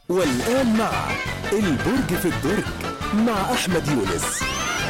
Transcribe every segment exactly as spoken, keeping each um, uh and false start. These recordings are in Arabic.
والآن مع البرج في الدرج مع أحمد يونس.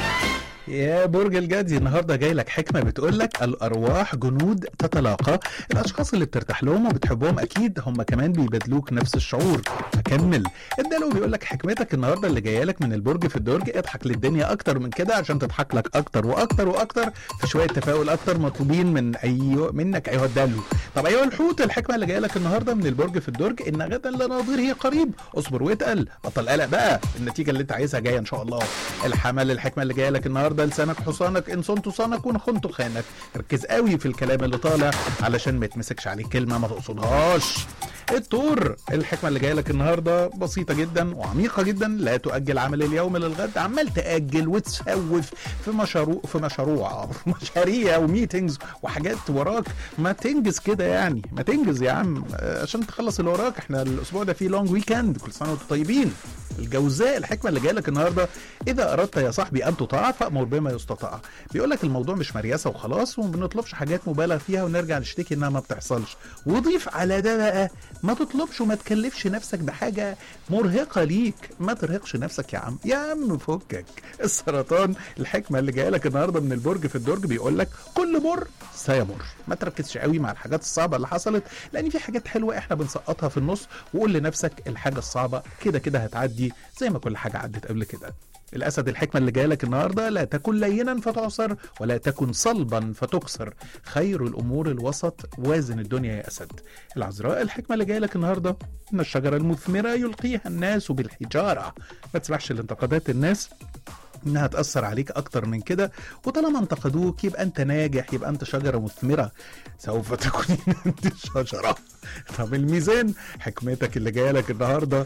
يا برج الجدي، النهارده جاي لك حكمه بتقول لك الارواح جنود تتلاقى. الاشخاص اللي بترتاح لهم وبتحبهم اكيد هم كمان بيبادلوك نفس الشعور. فكمل. الدلو بيقول لك حكمتك النهارده اللي جايه لك من البرج في الدرج، اضحك للدنيا اكتر من كده عشان تضحك لك اكتر واكتر واكتر، في شويه تفاؤل اكتر مطلوبين من ايوه منك ايها الدلو. طب ايها الحوت، الحكمه اللي جايه لك النهارده من البرج في الدرج ان غدا لا نظيره قريب، اصبر واتقل، بطل قلق بقى، النتيجه اللي انت عايزها جايه ان شاء الله. الحمل، الحكمه اللي جايه لك النهارده لسانك حصانك، ان صنت صانك وان خنت خانك، ركز قوي في الكلام اللي طالع علشان ما يتمسكش عليك كلمه ما تقصدهاش. الثور، الحكمه اللي جايه لك النهارده بسيطه جدا وعميقه جدا، لا تؤجل عمل اليوم للغد، عمال تاجل وتسوف في مشروع في مشروع في مشاريع وميتنجز وحاجات وراك، ما تنجز كده يعني، ما تنجز يا عم عشان تخلص اللي وراك. احنا الاسبوع ده فيه لونج ويكند، كل سنه وانتم طيبين. الجوزاء، الحكمه اللي جايه لك النهارده اذا اردت يا صاحبي ان تطاع فامر بما يستطاع. بيقول لك الموضوع مش مرياسه وخلاص، وما بنطلبش حاجات مبالغ فيها ونرجع نشتكي انها ما بتحصلش. وضيف على ده بقى ما تطلبش وما تكلفش نفسك بحاجه مرهقه ليك، ما ترهقش نفسك يا عم، يا عم فكك. السرطان، الحكمه اللي جايه لك النهارده من البرج في الدرج بيقول لك كل مر سيمر، ما تركزش قوي مع الحاجات الصعبه اللي حصلت، لان في حاجات حلوه احنا بنسقطها في النص، وقول لنفسك الحاجه الصعبه كده كده هتعدي زي ما كل حاجه عدت قبل كده. الأسد، الحكمة اللي جايه لك النهارده لا تكن لينا فتعصر ولا تكن صلبا فتكسر، خير الأمور الوسط، وازن الدنيا يا أسد. العذراء، الحكمة اللي جايه لك النهارده إن الشجرة المثمرة يلقيها الناس بالحجارة، ما تسمحش لانتقادات الناس انها تأثر عليك اكتر من كده، وطالما انتقدوك يبقى انت ناجح، يبقى انت شجرة مثمرة، سوف تكون انت الشجرة. طب الميزان، حكمتك اللي جايه لك النهارده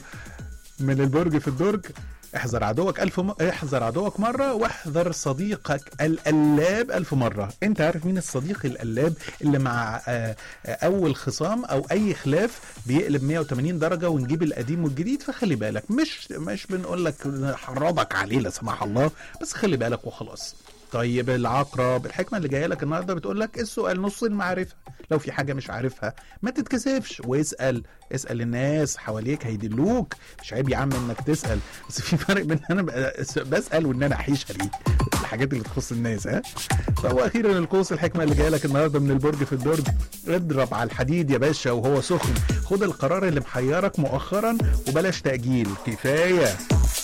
من البرج في الدرج احذر عدوك ألف م... احذر عدوك مرة واحذر صديقك القلاب ألف مرة. انت عارف مين الصديق القلاب؟ اللي مع آه اول خصام او اي خلاف بيقلب مية وتمانين درجة ونجيب القديم والجديد، فخلي بالك، مش مش بنقول لك حرضك عليه لا سمح الله، بس خلي بالك وخلاص. طيب العقرب، الحكمه اللي جايه لك النهارده بتقول لك السؤال نص المعرفه، لو في حاجه مش عارفها ما تتكسفش واسال، اسال الناس حواليك هيدلوك، مش عيب يا عم انك تسال، بس في فرق بين انا بسال وان انا احيش عليه الحاجات اللي تخص الناس. ها طب واخيرا القوس، الحكمه اللي جايه لك النهارده من البرج في الدرج اضرب على الحديد يا باشا وهو سخن، خد القرار اللي محيرك مؤخرا وبلاش تاجيل، كفايه.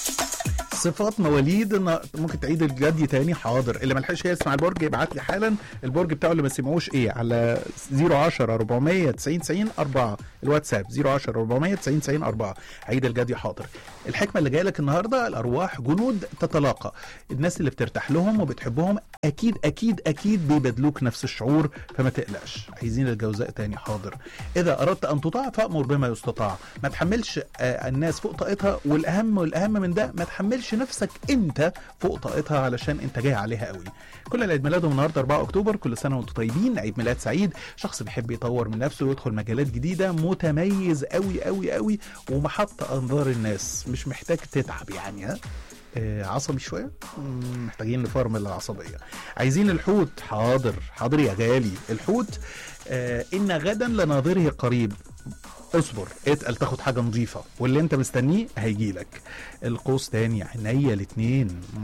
صفات مواليد، ممكن تعيد الجدي تاني؟ حاضر. اللي ملحقش يسمع البرج يبعت لي حالا البرج بتاعه اللي ما سمعوش ايه على صفر عشرة أربعمية تسعين تسعين أربعة، الواتساب صفر عشرة أربعمية تسعين تسعين أربعة. عيد الجدي حاضر. الحكمه اللي جايه لك النهارده الارواح جنود تتلاقى، الناس اللي بترتاح لهم وبتحبهم اكيد اكيد اكيد بيبادلوك نفس الشعور، فما تقلقش. عايزين الجوزاء تاني؟ حاضر. اذا اردت ان تطاع فامر بما يستطاع، ما تحملش آه الناس فوق طاقتها، والاهم والاهم من ده ما تحملش نفسك انت فوق طاقتها علشان انت جاي عليها قوي. كل اللي عيد ميلادهم النهارده أربعة أكتوبر، كل سنه وانتم طيبين، عيد ميلاد سعيد. شخص بيحب يطور من نفسه ويدخل مجالات جديده، متميز قوي قوي قوي ومحط انظار الناس، مش محتاج تتعب يعني. ها آه عصبي شويه، محتاجين نفرمل العصبيه. عايزين الحوت؟ حاضر حاضر يا غالي. الحوت آه ان غدا لناظره قريب، اصبر اتقل تاخد حاجه نظيفه واللي انت مستنيه هيجيلك. القوس تاني عينيا الاتنين،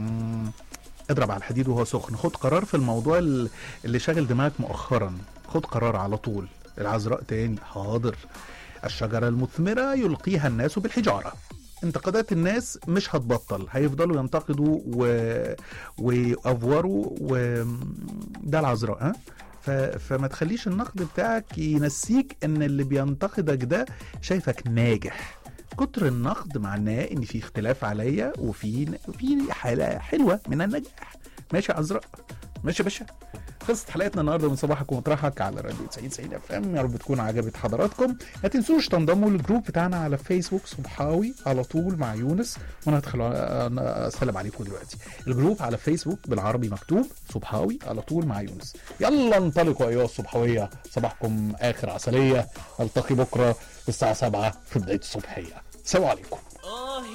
اضرب على الحديد وهو سخن، خد قرار في الموضوع اللي شاغل دماغك مؤخرا، خد قرار على طول. العذراء تاني حاضر. الشجره المثمره يلقيها الناس بالحجاره، انتقادات الناس مش هتبطل، هيفضلوا ينتقدوا و... ويأفوروا و... ده العذراء. ها ف... فما تخليش النقد بتاعك ينسيك ان اللي بينتقدك ده شايفك ناجح. كتر النقد معناه ان في اختلاف عليا وفي في حالة حلوة من النجاح. ماشي يا عذراء؟ ماشي يا باشا. خلصت حلقتنا النهارده من صباحك ومطرحك على راديو تسعين تسعين اف ام، يا رب تكون عجبت حضراتكم. ما تنسوش تنضموا للجروب بتاعنا على فيسبوك صبحاوي على طول مع يونس، وانا هدخل اسلم عليكم دلوقتي. الجروب على فيسبوك بالعربي مكتوب صبحاوي على طول مع يونس. يلا انطلقوا ايها الصبحويه، صباحكم اخر عسليه. التقي بكره الساعه سبعة في بدايه الصبحيه. السلام عليكم.